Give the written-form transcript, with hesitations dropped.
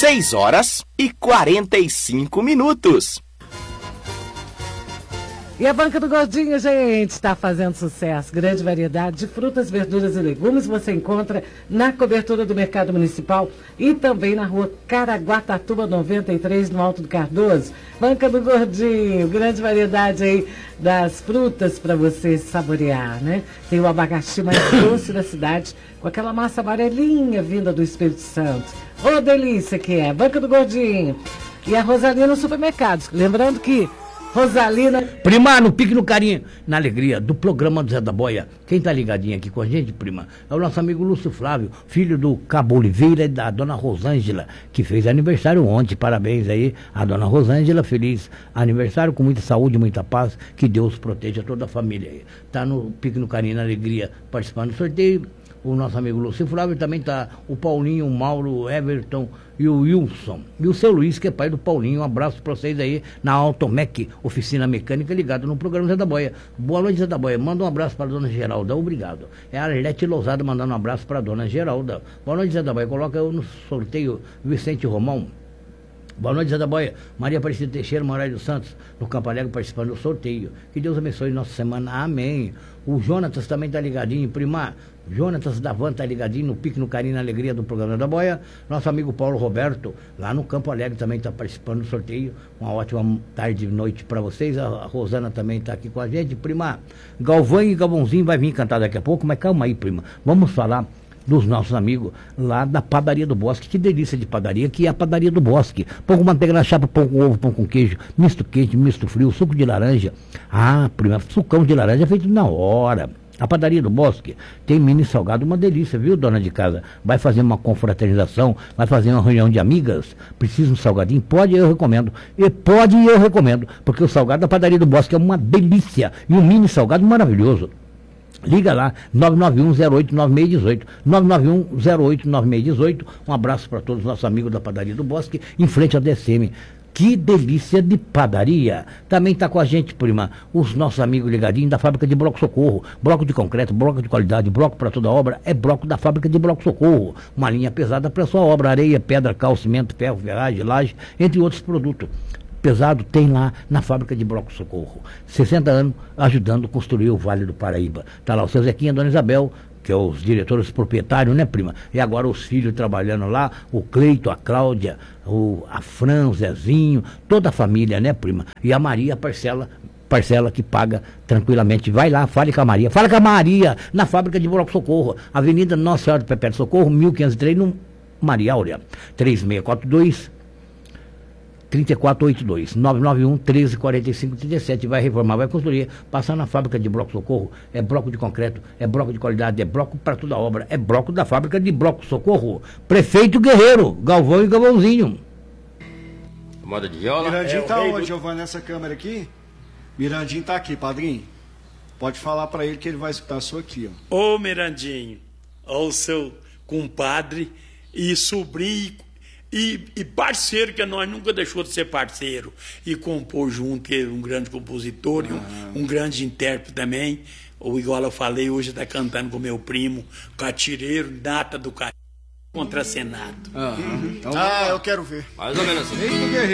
6h45. E a Banca do Gordinho, gente, está fazendo sucesso. Grande variedade de frutas, verduras e legumes você encontra na cobertura do Mercado Municipal e também na rua Caraguatatuba 93, no Alto do Cardoso. Banca do Gordinho, grande variedade aí das frutas para você saborear, né? Tem o abacaxi mais doce da cidade, com aquela massa amarelinha vinda do Espírito Santo. Ô, delícia que é! Banca do Gordinho. E a Rosalina Supermercados. Lembrando que Rosalina. Prima, no pique, no carinho, na alegria do programa do Zé da Boia. Quem tá ligadinho aqui com a gente, prima, é o nosso amigo Lúcio Flávio, filho do Cabo Oliveira e da dona Rosângela, que fez aniversário ontem. Parabéns aí a dona Rosângela, feliz aniversário, com muita saúde, muita paz, que Deus proteja toda a família aí. Tá no pique, no carinho, na alegria, participando do sorteio. O nosso amigo Lúcio Flávio, também tá o Paulinho, o Mauro, o Everton e o Wilson. E o seu Luiz, que é pai do Paulinho. Um abraço para vocês aí na Automec, oficina mecânica, ligado no programa Zé da Boia. Boa noite, Zé da Boia. Manda um abraço para a dona Geralda, obrigado. É a Arlete Lousada mandando um abraço para a dona Geralda. Boa noite, Zé da Boia. Coloca eu no sorteio Vicente Romão. Boa noite, Zé da Boia. Maria Aparecida Teixeira, Moraes dos Santos, no Campo Alegre, participando do sorteio. Que Deus abençoe nossa semana. Amém. O Jonatas também tá ligadinho, prima. Jonatas da Van tá ligadinho no pique, no carinho, na alegria do programa da Boia. Nosso amigo Paulo Roberto, lá no Campo Alegre, também tá participando do sorteio. Uma ótima tarde e noite para vocês. A Rosana também tá aqui com a gente, prima. Galvão e Galvãozinho vai vir cantar daqui a pouco, mas calma aí, prima. Vamos falar dos nossos amigos lá da Padaria do Bosque. Que delícia de padaria, que é a Padaria do Bosque. Pão com manteiga na chapa, pão com ovo, pão com queijo, misto quente, misto frio, suco de laranja. Ah, prima, sucão de laranja feito na hora. A Padaria do Bosque tem mini salgado, uma delícia, viu, dona de casa? Vai fazer uma confraternização, vai fazer uma reunião de amigas, precisa um salgadinho? Pode, eu recomendo. Eu recomendo, porque o salgado da Padaria do Bosque é uma delícia e um mini salgado maravilhoso. Liga lá, 991-08-9618, 991-08-9618. Um abraço para todos os nossos amigos da Padaria do Bosque, em frente à DCM. Que delícia de padaria. Também está com a gente, prima, os nossos amigos ligadinhos da fábrica de Bloco Socorro. Bloco de concreto, bloco de qualidade, bloco para toda obra, é bloco da fábrica de Bloco Socorro. Uma linha pesada para sua obra, areia, pedra, cal, cimento, ferro, ferragem, laje, entre outros produtos. Pesado tem lá na fábrica de Bloco Socorro. 60 anos ajudando a construir o Vale do Paraíba. Está lá o seu Zequinha, a dona Isabel, que é os diretores proprietários, né, prima? E agora os filhos trabalhando lá, o Cleito, a Cláudia, a Fran, o Zezinho, toda a família, né, prima? E a Maria parcela que paga tranquilamente. Vai lá, fale com a Maria. Fala com a Maria, na fábrica de Bloco Socorro. Avenida Nossa Senhora do Perpétuo Socorro, 1503, no Maria Áurea. 3642-3482, 991-1345-37. Vai reformar, vai construir, passar na fábrica de Bloco Socorro. É bloco de concreto, é bloco de qualidade, é bloco para toda obra, é bloco da fábrica de Bloco Socorro. Prefeito Guerreiro, Galvão e Galvãozinho. Moda de viola. Mirandinho tá onde, Giovanni, nessa câmera aqui? Mirandinho tá aqui, padrinho. Pode falar para ele que ele vai escutar a sua aqui, ó. Ô, Mirandinho, ó, o seu compadre e sobrinho e parceiro, que nós nunca deixou de ser parceiro, e compôs junto, que é um grande compositor e um grande intérprete também. Ou igual eu falei, hoje está cantando com meu primo, catireiro, nata do contracenado. Eu quero ver. Mais ou menos assim. Eita, guerreiro.